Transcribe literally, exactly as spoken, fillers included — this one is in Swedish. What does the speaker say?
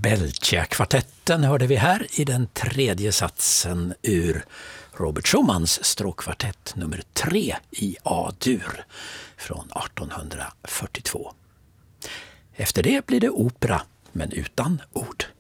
Belgia-kvartetten hörde vi här i den tredje satsen ur Robert Schumans stråkkvartett nummer tre i A-dur från artonhundrafyrtiotvå. Efter det blir det opera, men utan ord.